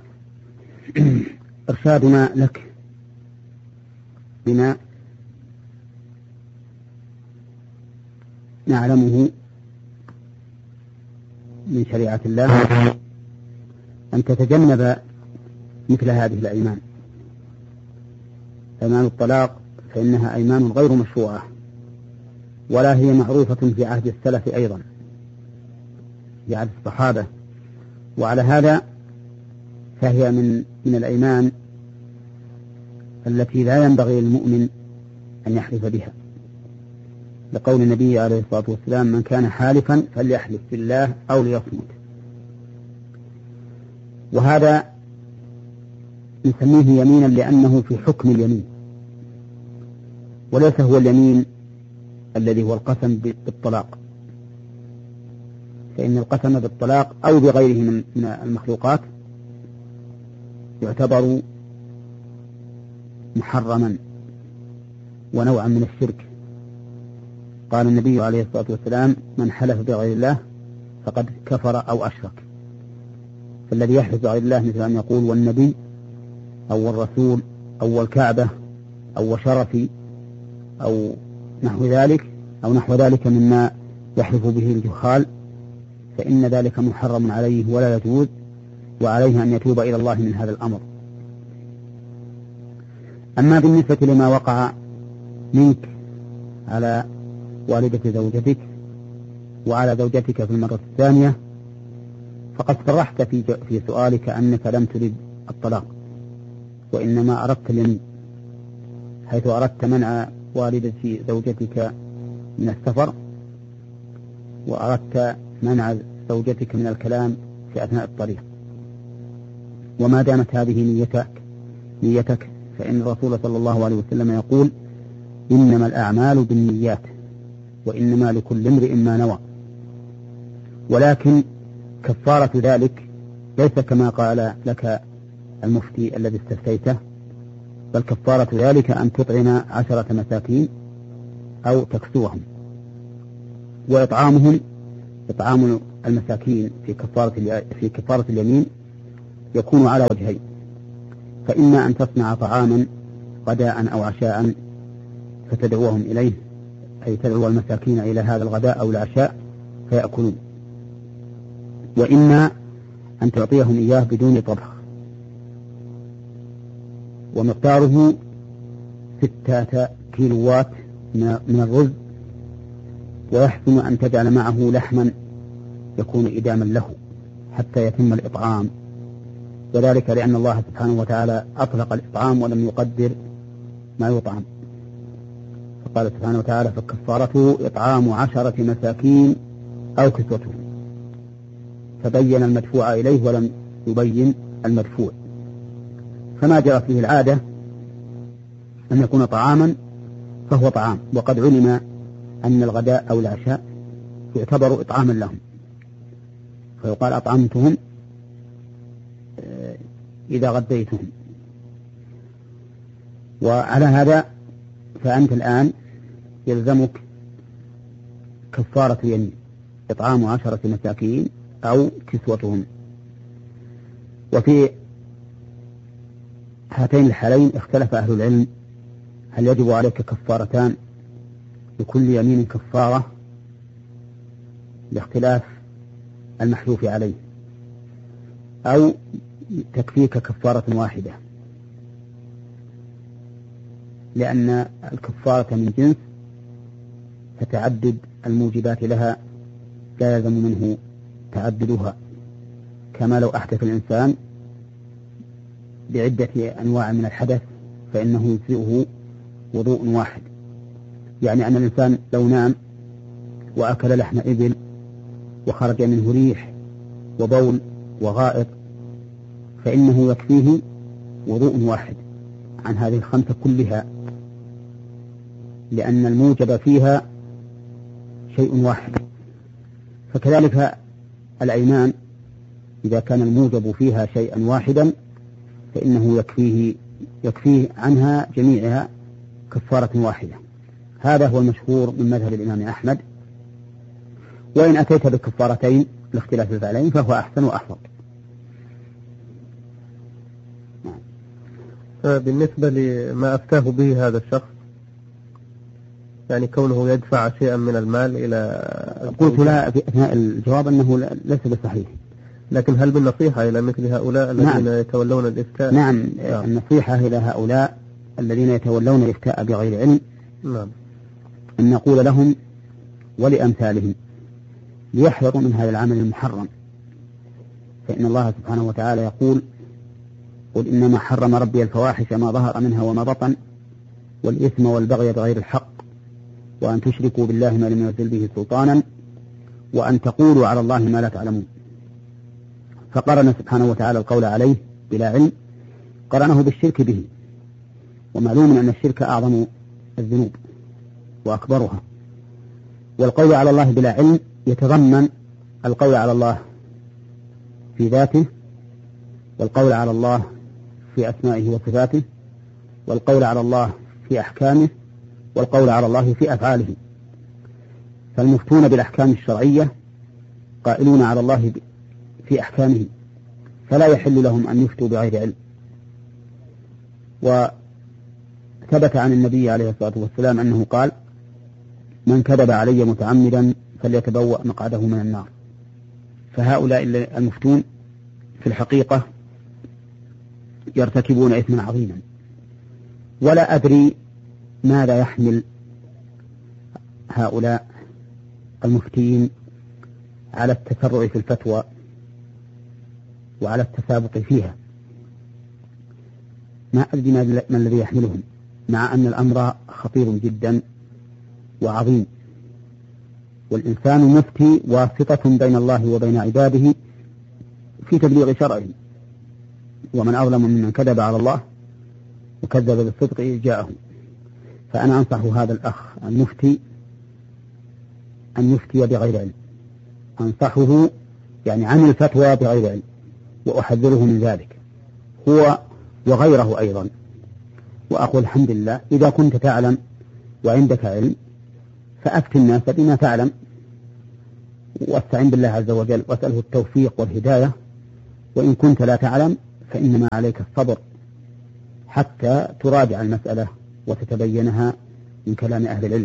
S1: إرشادنا لك بما نعلمه من شريعة الله أن تتجنب مثل هذه الأيمان. أيمان الطلاق فإنها أيمان غير مشروعة، ولا هي معروفة في عهد السلف أيضا، في عهد الصحابة. وعلى هذا فهي من من الأيمان التي لا ينبغي للمؤمن أن يحلف بها، لقول النبي عليه الصلاة والسلام: من كان حالفا فليحلف بالله أو ليصمت. وهذا نسميه يمينا لأنه في حكم اليمين، وليس هو اليمين الذي هو القسم بالطلاق، فإن القسم بالطلاق أو بغيره من المخلوقات يعتبر محرما ونوعا من الشرك. قال النبي عليه الصلاة والسلام: من حلف بغير الله فقد كفر أو أشرك. فالذي يحلف بغير الله مثل أن يقول والنبي أو الرسول أو الكعبة أو شرفي أو نحو ذلك أو نحو ذلك مما يحلف به الجهال، فإن ذلك محرم عليه ولا يجوز، وعليه أن يتوب إلى الله من هذا الأمر. أما بالنسبة لما وقع منك على والدة زوجتك وعلى زوجتك في المرة الثانية، فقد صرحت في في سؤالك أنك لم ترد الطلاق، وإنما أردت اليمين، حيث أردت منع والدة زوجتك من السفر، وأردت منع زوجتك من الكلام في أثناء الطريق. وما دامت هذه نيتك نيتك فإن الرسول صلى الله عليه وسلم يقول: إنما الأعمال بالنيات وإنما لكل امرئ ما نوى. ولكن كفارة ذلك ليس كما قال لك المفتي الذي استفتيته، بل كفارة ذلك أن تطعم عشرة مساكين أو تكسوهم. وإطعامهم إطعام المساكين في كفارة في كفارة اليمين يكون على وجهين: فإما أن تصنع طعاما غداء أو عشاء فتدعوهم إليه، أي تدعو المساكين إلى هذا الغداء أو العشاء فيأكلون، وإما أن تعطيهم إياه بدون طبخ، ومقداره ستة كيلوات من الرز، ويحسن أن تجعل معه لحما يكون إداما له حتى يتم الإطعام، وذلك لأن الله سبحانه وتعالى أطلق الإطعام ولم يقدر ما يطعم، فقال سبحانه وتعالى فكفارته إطعام عشرة مساكين أو كسوتهم، فبين المدفوع إليه ولم يبين المدفوع، فما جرت به العادة أن يكون طعاما فهو طعام، وقد علم أن الغداء أو العشاء يعتبر إطعاما لهم، فيقال أطعمتهم إذا غديتهم. وعلى هذا فأنت الآن يلزمك كفارة يمين، إطعام عشرة مساكين أو كسوتهم. وفي هاتين الحالين اختلف أهل العلم هل يجب عليك كفارتان لكل يمين كفارة، لاختلاف المحلوف عليه، أو تكفيك كفارة واحدة، لأن الكفارة من جنس فتعدد الموجبات لها لا يلزم منه تعددها، كما لو أحدث الإنسان بعدة أنواع من الحدث فإنه يجزئه وضوء واحد، يعني أن الإنسان لو نام وأكل لحم إبل وخرج منه ريح وبول وغائط فإنه يكفيه وضوء واحد عن هذه الخمسة كلها، لأن الموجب فيها شيء واحد. فكذلك الأيمان إذا كان الموجب فيها شيئا واحدا فإنه يكفيه يكفيه عنها جميعها كفارة واحدة. هذا هو المشهور من مذهب الإمام أحمد، وإن أتيت بكفارتين لاختلاف الفعلين فهو أحسن وأحفظ.
S2: بالنسبة لما أفتاه به هذا الشخص، يعني كونه يدفع شيئا من المال إلى،
S1: قلت لا في أثناء الجواب أنه ليس بصحيح،
S2: لكن هل بالنصيحة إلى مثل هؤلاء الذين
S1: نعم.
S2: يتولون الإفتاء؟
S1: نعم. نعم النصيحة إلى هؤلاء الذين يتولون الإفتاء بغير علم
S2: نعم.
S1: أن نقول لهم ولأمثالهم ليحذروا من هذا العمل المحرم، فإن الله سبحانه وتعالى يقول قل إنما حرم ربي الفواحش ما ظهر منها وما بطن والإثم والبغي بغير الحق وأن تشركوا بالله ما لم ينزل به سلطانا وأن تقولوا على الله ما لا تعلمون. فقرن سبحانه وتعالى القول عليه بلا علم قرنه بالشرك به، ومعلوم أن الشرك أعظم الذنوب وأكبرها، والقول على الله بلا علم يتضمن القول على الله في ذاته، والقول على الله في أسمائه وصفاته، والقول على الله في أحكامه، والقول على الله في أفعاله. فالمفتون بالأحكام الشرعية قائلون على الله في أحكامه، فلا يحل لهم أن يفتوا بغير علم. وثبت عن النبي عليه الصلاة والسلام أنه قال من كذب علي متعمدا فليتبوأ مقعده من النار. فهؤلاء المفتون في الحقيقة يرتكبون إثما عظيما، ولا أدري ماذا يحمل هؤلاء المفتين على التسرع في الفتوى وعلى التسابق فيها. ما أدري ما الذي يحملهم، مع أن الأمر خطير جدا وعظيم، والإنسان مفتي واسطة بين الله وبين عباده في تبليغ شرعه، ومن أظلم ممن كذب على الله وكذب بالصدق إذ جاءه. فأنا أنصح هذا الأخ المفتي أن يفتي بغير علم، أنصحه يعني عن الفتوى بغير علم، وأحذره من ذلك هو وغيره أيضا. وأقول الحمد لله إذا كنت تعلم وعندك علم فأفت الناس بما تعلم، واستعن بالله عز وجل واسأله التوفيق والهداية. وإن كنت لا تعلم فإنما عليك الصبر حتى تراجع المسألة وتتبينها من كلام أهل العلم.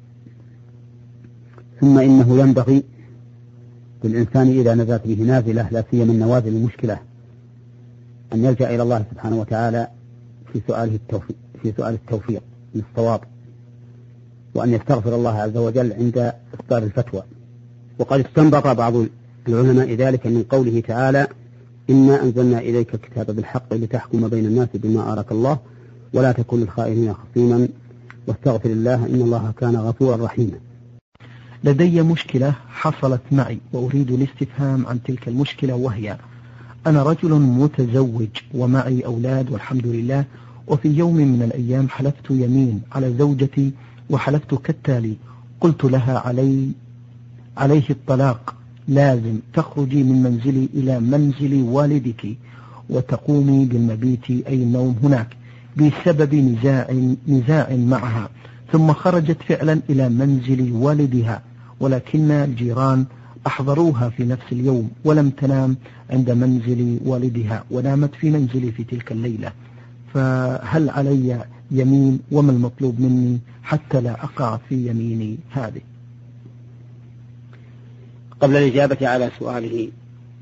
S1: ثم إنه ينبغي للإنسان إذا نزلت به نازلة لا سيما النوازل المشكلة أن يلجأ إلى الله سبحانه وتعالى في سؤاله التوفيق في سؤال التوفيق للصواب، وأن يستغفر الله عز وجل عند إصدار الفتوى. وقد استنبط بعض العلماء ذلك من قوله تعالى: إنا أنزلنا إليك الكتاب بالحق لتحكم بين الناس بما أراك الله ولا تكن للخائنين خصيما واستغفر الله إن الله كان غفورا رحيما.
S4: لدي مشكلة حصلت معي وأريد الاستفهام عن تلك المشكلة، وهي: أنا رجل متزوج ومعي أولاد والحمد لله، وفي يوم من الأيام حلفت يمين على زوجتي وحلفت كالتالي: قلت لها علي عليه الطلاق، لازم تخرجي من منزلي إلى منزل والدك وتقومي بالمبيت أي النوم هناك، بسبب نزاع نزاع معها. ثم خرجت فعلا إلى منزل والدها، ولكن الجيران أحضروها في نفس اليوم ولم تنام عند منزل والدها ونامت في منزلي في تلك الليلة، فهل علي يمين وما المطلوب مني حتى لا أقع في يميني هذه؟
S1: قبل الإجابة على سؤاله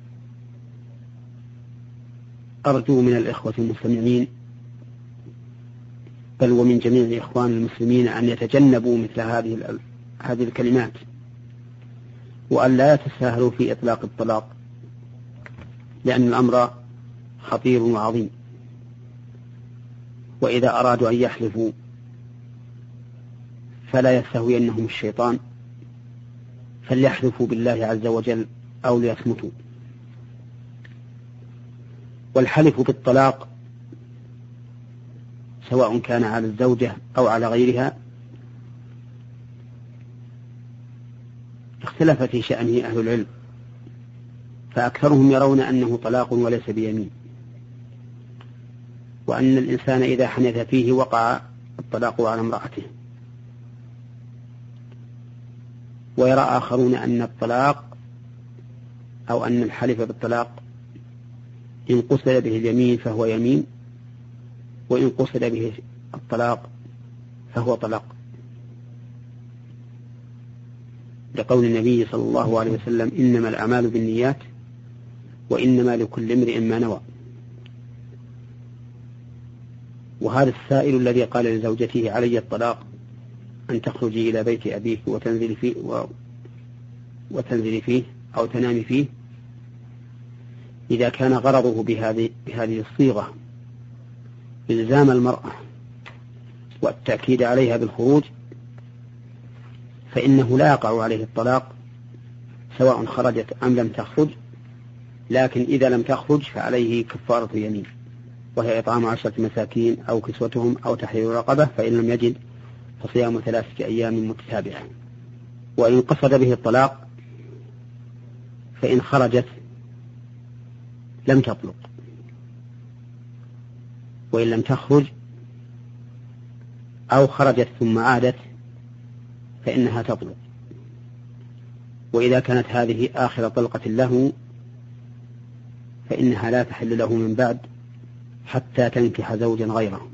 S1: أرجو من الإخوة المستمعين بل ومن جميع الإخوان المسلمين أن يتجنبوا مثل هذه هذه الكلمات، وأن لا يتساهلوا في إطلاق الطلاق، لأن الأمر خطير وعظيم. وإذا أرادوا أن يحلفوا فلا يستهوينهم الشيطان، فليحلفوا بالله عز وجل أو ليصمتوا. والحلف بالطلاق سواء كان على الزوجة أو على غيرها اختلف في شأنه أهل العلم، فأكثرهم يرون أنه طلاق وليس بيمين، وأن الإنسان إذا حنث فيه وقع الطلاق على امرأته. ويرى آخرون أن الطلاق أو أن الحلف بالطلاق إن قصد به اليمين فهو يمين، وإن قصد به الطلاق فهو طلاق، لقول النبي صلى الله عليه وسلم: إنما الأعمال بالنيات وإنما لكل امرئ ما نوى. وهذا السائل الذي قال لزوجته: علي الطلاق أن تخرجي إلى بيت أبيك وتنزلي فيه, و... وتنزلي فيه أو تنامي فيه، إذا كان غرضه بهذه, بهذه الصيغة إلزام المرأة والتأكيد عليها بالخروج، فإنه لا يقع عليه الطلاق سواء خرجت أم لم تخرج. لكن إذا لم تخرج فعليه كفارة يمين، وهي إطعام عشرة مساكين أو كسوتهم أو تحرير رقبة، فإن لم يجد فصيام ثلاثة أيام متتابعة. وإن قصد به الطلاق فإن خرجت لم تطلق، وإن لم تخرج أو خرجت ثم عادت فإنها تطلق. وإذا كانت هذه آخر طلقة له فإنها لا تحل له من بعد حتى تنكح زوجا غيره.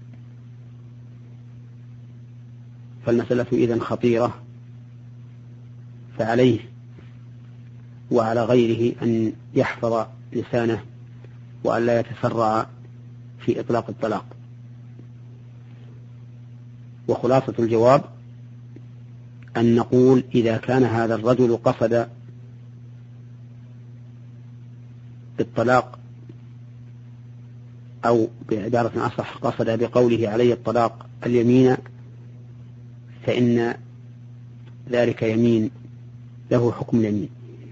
S1: فالمسألة إذن خطيرة، فعليه وعلى غيره أن يحفظ لسانه وأن لا يتسرع في إطلاق الطلاق. وخلاصة الجواب أن نقول: إذا كان هذا الرجل قصد بالطلاق، أو بعبارة أصح قصد بقوله عليه الطلاق اليمين، فإن ذلك يمين له حكم اليمين.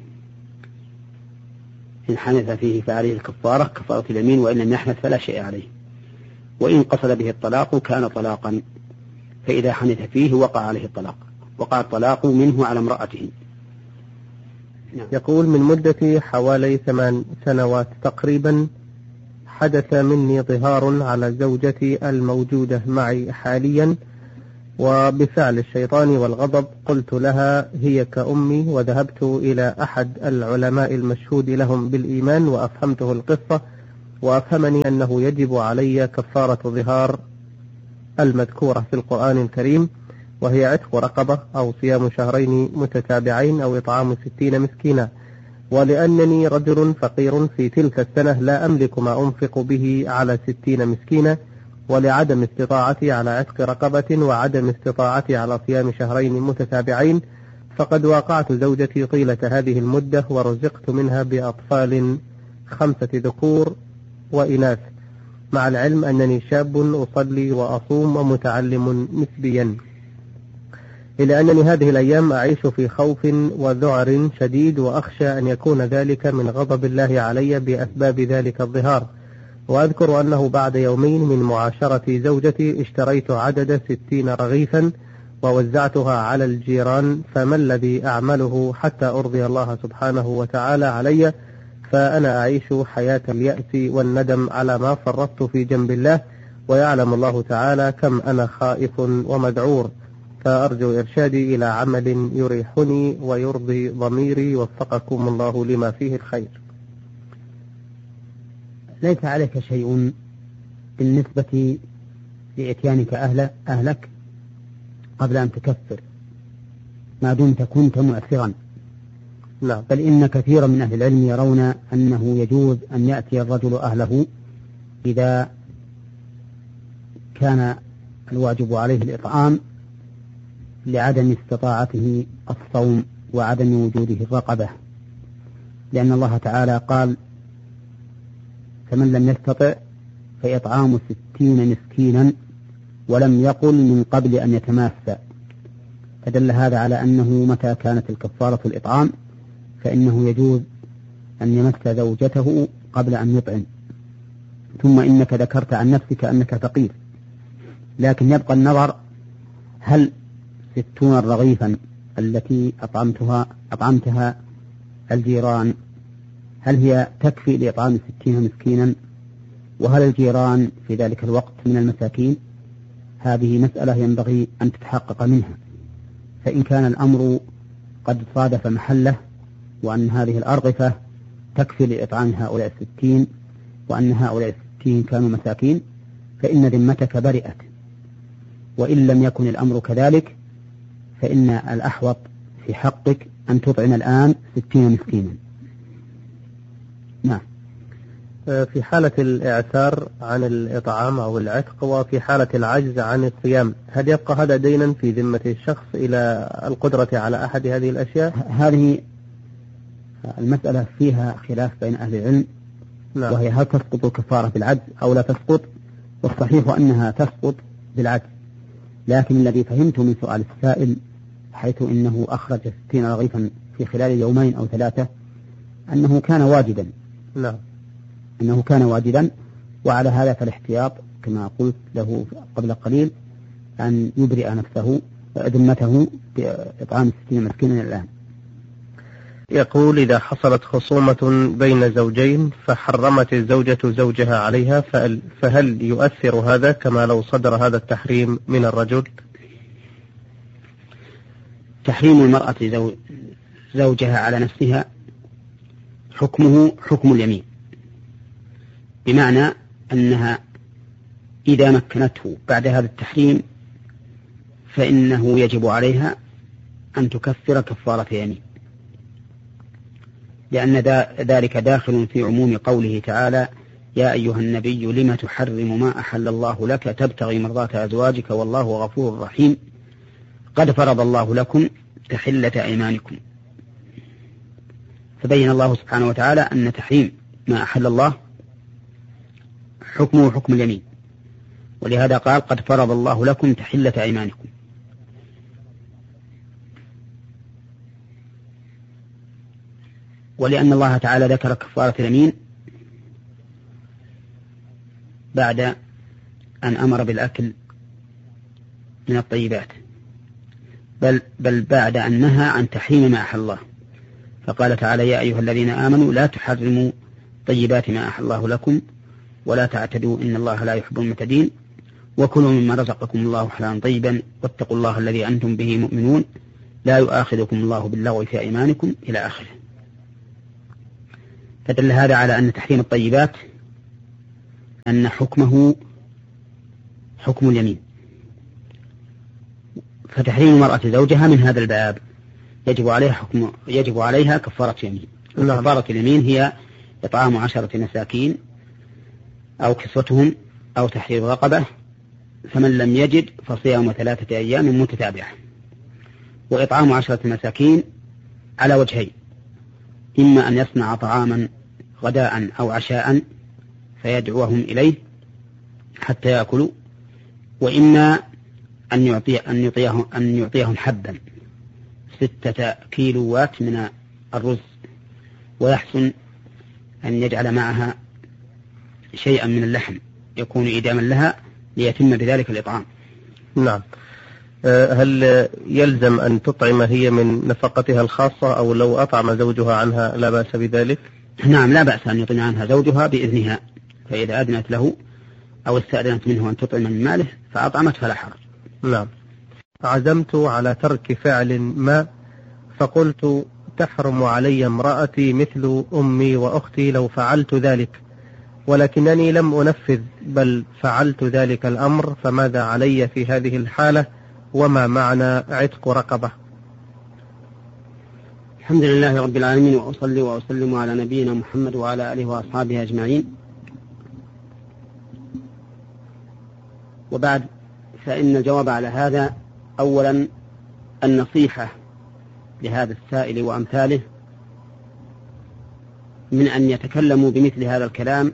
S1: إن حنث فيه فعليه الكفارة كفارة اليمين، وإن لم يحنث فلا شيء عليه. وإن قصد به الطلاق كان طلاقا، فإذا حنث فيه وقع عليه الطلاق، وقع الطلاق منه على امرأته.
S2: نعم. يقول: من مدة حوالي ثمان سنوات تقريبا حدث مني ظهار على زوجتي الموجودة معي حاليا، وبفعل الشيطان والغضب قلت لها هي كأمي، وذهبت إلى أحد العلماء المشهود لهم بالإيمان وأفهمته القصة، وأفهمني أنه يجب علي كفارة ظهار المذكورة في القرآن الكريم، وهي عتق رقبة أو صيام شهرين متتابعين أو إطعام ستين مسكينا. ولأنني رجل فقير في تلك السنة لا أملك ما أنفق به على ستين مسكينا، ولعدم استطاعتي على عتق رقبة وعدم استطاعتي على صيام شهرين متتابعين، فقد واقعت زوجتي طيلة هذه المدة ورزقت منها بأطفال خمسة ذكور وإناث، مع العلم أنني شاب أصلي وأصوم ومتعلم نسبيا، إلى أنني هذه الأيام أعيش في خوف وذعر شديد، وأخشى أن يكون ذلك من غضب الله علي بأسباب ذلك الظهار. وأذكر أنه بعد يومين من معاشرة زوجتي اشتريت عدد ستين رغيفا ووزعتها على الجيران، فما الذي أعمله حتى أرضي الله سبحانه وتعالى علي؟ فأنا أعيش حياة اليأس والندم على ما فرطت في جنب الله، ويعلم الله تعالى كم أنا خائف ومذعور، فأرجو إرشادي إلى عمل يريحني ويرضي ضميري، وفقكم الله لما فيه الخير.
S1: ليس عليك شيء بالنسبة لإتيانك أهل أهلك قبل أن تكفر ما دمت كنت مؤثرا.
S2: لا.
S1: بل إن كثيرا من أهل العلم يرون أنه يجوز أن يأتي الرجل أهله إذا كان الواجب عليه الإطعام لعدم استطاعته الصوم وعدم وجوده الرقبة، لأن الله تعالى قال: فمن لم يستطع فإطعام ستين مسكينا، ولم يقل من قبل أن يتماسى، فدل هذا على أنه متى كانت الكفارة الإطعام فإنه يجوز أن يمس زوجته قبل أن يطعم. ثم إنك ذكرت عن نفسك أنك فقير، لكن يبقى النظر: هل ستون رغيفا التي أطعمتها أطعمتها الجيران هل هي تكفي لإطعام ستين مسكينا؟ وهل الجيران في ذلك الوقت من المساكين؟ هذه مسألة ينبغي أن تتحقق منها. فإن كان الأمر قد صادف محله، وأن هذه الأرغفة تكفي لإطعام هؤلاء الستين، وأن هؤلاء الستين كانوا مساكين، فإن ذمتك برئت. وإن لم يكن الأمر كذلك فإن الأحوط في حقك أن تطعم الآن ستين مسكينا. نعم.
S2: في حالة الإعسار عن الإطعام أو العتق، وفي حالة العجز عن الصيام، هل يبقى هذا دينا في ذمة الشخص إلى القدرة على أحد هذه الأشياء؟
S1: هذه المسألة فيها خلاف بين أهل العلم.
S2: نعم.
S1: وهي هل تسقط الكفارة بالعجز أو لا تسقط؟ والصحيح أنها تسقط بالعجز، لكن الذي فهمت من سؤال السائل حيث إنه أخرج ستين رغيفا في خلال يومين أو ثلاثة أنه كان واجبا.
S2: نعم.
S1: أنه كان واجبا، وعلى هذا فالاحتياط كما قلت له قبل قليل أن يبرئ نفسه ذمته بإطعام ستين مسكينا الآن.
S2: يقول: إذا حصلت خصومة بين زوجين فحرمت الزوجة زوجها عليها، فهل يؤثر هذا كما لو صدر هذا التحريم من الرجل؟
S1: تحريم المرأة زوجها على نفسها حكمه حكم اليمين، بمعنى أنها إذا مكنته بعد هذا التحريم فإنه يجب عليها أن تكفر كفارة يمين، لأن ذلك داخل في عموم قوله تعالى: يا أيها النبي لم تحرم ما أحل الله لك تبتغي مرضات أزواجك والله غفور رحيم قد فرض الله لكم تحلة أيمانكم. فبين الله سبحانه وتعالى أن تحريم ما أحل الله حكمه حكم اليمين، ولهذا قال: قد فرض الله لكم تحلة أيمانكم. ولأن الله تعالى ذكر كفارة اليمين بعد أن أمر بالأكل من الطيبات، بل, بل بعد أن نهى عن تحريم ما أحل الله، فقال تعالى: يا أيها الذين آمنوا لا تحرموا طيبات ما أحل الله لكم ولا تعتدوا إن الله لا يحب المعتدين وكلوا مما رزقكم الله حلالا طيبا واتقوا الله الذي أنتم به مؤمنون لا يؤاخذكم الله باللغو في أيمانكم إلى آخره. فدل هذا على أن تحريم الطيبات أن حكمه حكم اليمين، فتحريم المرأة زوجها من هذا الباب يجب عليها حكم يجب عليها كفارة يمين. كفارة اليمين هي إطعام عشرة مساكين أو كسوتهم أو تحرير رقبة، فمن لم يجد فصيام ثلاثة أيام متتابعة. وإطعام عشرة مساكين على وجهين: إما أن يصنع طعاما غداء أو عشاء فيدعوهم إليه حتى يأكلوا، وإما أن يعطي أن يعطيهم أن يعطيهم حبا ستة كيلوات من الرز، ويحسن أن يجعل معها شيئا من اللحم يكون إداما لها ليتم بذلك الإطعام.
S2: نعم. هل يلزم أن تطعم هي من نفقتها الخاصة، أو لو أطعم زوجها عنها لا بأس بذلك؟
S1: نعم، لا بأس أن يطعم عنها زوجها بإذنها، فإذا أذنت له أو استأذنت منه أن تطعم من ماله فأطعمت فلا حرج.
S2: نعم. عزمت على ترك فعل ما فقلت تحرم علي امرأتي مثل أمي وأختي لو فعلت ذلك، ولكنني لم أنفذ بل فعلت ذلك الأمر، فماذا علي في هذه الحالة، وما معنى عتق رقبة؟
S1: الحمد لله رب العالمين، وأصلي وأسلم على نبينا محمد وعلى آله وأصحابه أجمعين، وبعد، فإن الجواب على هذا أولا النصيحة لهذا السائل وأمثاله من أن يتكلموا بمثل هذا الكلام،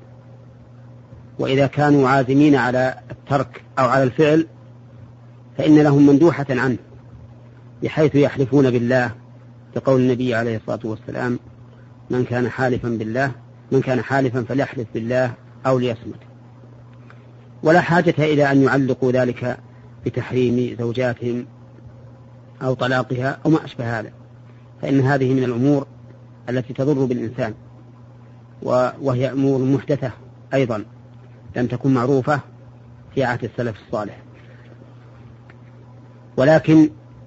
S1: وإذا كانوا عازمين على الترك أو على الفعل فإن لهم مندوحة عنه، بحيث يحلفون بالله لقول النبي عليه الصلاة والسلام: من كان حالفا بالله من كان حالفا فليحلف بالله أو ليصمت. ولا حاجة إلى أن يعلقوا ذلك بتحريم زوجاتهم أو طلاقها أو ما أشبه هذا، فإن هذه من الأمور التي تضر بالإنسان، وهي أمور محدثة أيضا لم تكن معروفة في عهد السلف الصالح. ولكن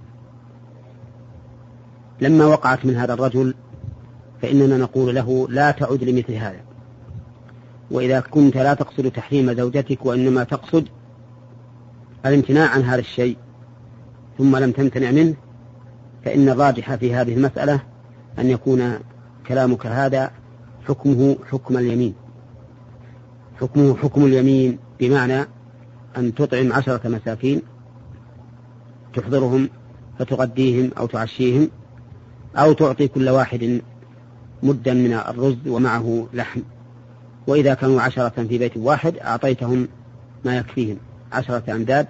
S1: لما وقعت من هذا الرجل فإننا نقول له: لا تعد لمثل هذا، وإذا كنت لا تقصد تحريم زوجتك وإنما تقصد الامتناع عن هذا الشيء ثم لم تمتنع منه، فإن الراجح في هذه المسألة أن يكون كلامك هذا حكمه حكم اليمين، حكمه حكم اليمين، بمعنى أن تطعم عشرة مساكين تحضرهم فتغديهم أو تعشيهم، أو تعطي كل واحد مدا من الرز ومعه لحم، وإذا كانوا عشرة في بيت واحد أعطيتهم ما يكفيهم عشرة أمداد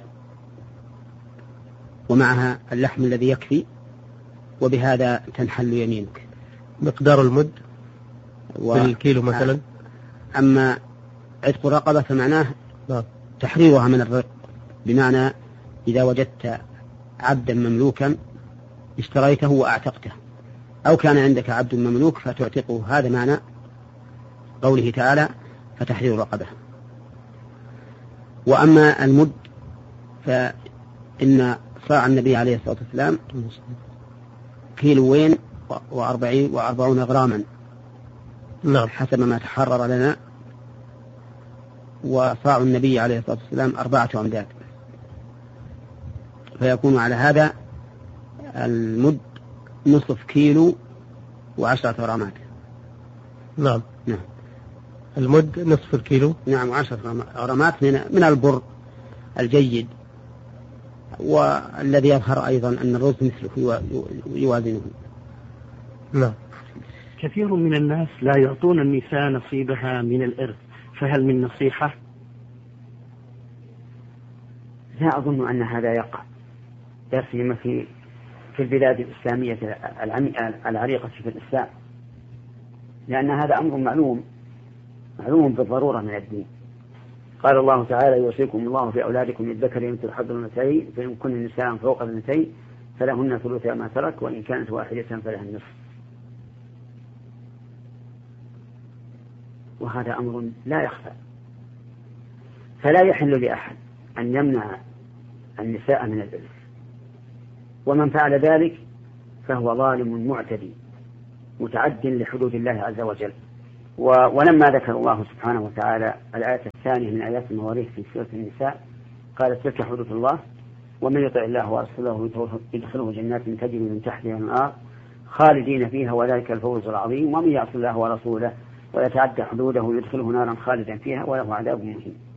S1: ومعها اللحم الذي يكفي، وبهذا تنحل يمينك.
S2: مقدار المد بالكيلو مثلا.
S1: أما عتق الرقبة فمعناه تحريرها من الرق، بمعنى إذا وجدت عبدا مملوكا اشتريته وأعتقته، أو كان عندك عبد مملوك فتعتقه، هذا معنى قوله تعالى: فتحرير رقبة. وأما المد فإن صاع النبي عليه الصلاة والسلام كيلوين وأربعين وأربعون غراما،
S2: نعم،
S1: حسب ما تحرر لنا، وصاع النبي عليه الصلاة والسلام أربعة أمداد، فيكون على هذا المد نصف كيلو وعشرة غرامات.
S2: نعم
S1: نعم،
S2: المد نصف الكيلو.
S1: نعم، وعشرة غرامات من من البر الجيد، والذي يظهر أيضا أن الرز مثله يوازنه.
S2: نعم.
S5: كثير من الناس لا يعطون النساء نصيبها من الإرث، فهل من نصيحة؟
S1: لا أظن أن هذا يقع، لا سيما في في البلاد الإسلامية العريقة في الإسلام، لأن هذا أمر معلوم معلوم بالضرورة من الدين. قال الله تعالى: يوصيكم الله في أولادكم للذكر مثل حظ الأنثيين، فإن كن نساء فوق الاثنتين فلهن ثلث ما ترك، وإن كانت واحدة فلها النصف. وهذا أمر لا يخفى، فلا يحل لأحد أن يمنع النساء من الإرث، ومن فعل ذلك فهو ظالم معتدي متعد لحدود الله عز وجل.
S6: ولما ذكر الله سبحانه وتعالى الآية الثانية من آيات المواريث في سورة النساء قالت تلك حدود الله ومن يطع الله ورسوله يدخله جنات تجري من تحتها الأنهار خالدين فيها وذلك الفوز العظيم ومن يعص الله ورسوله ويتعدى حدوده يدخله نارا خالدا فيها وله عذاب مهين.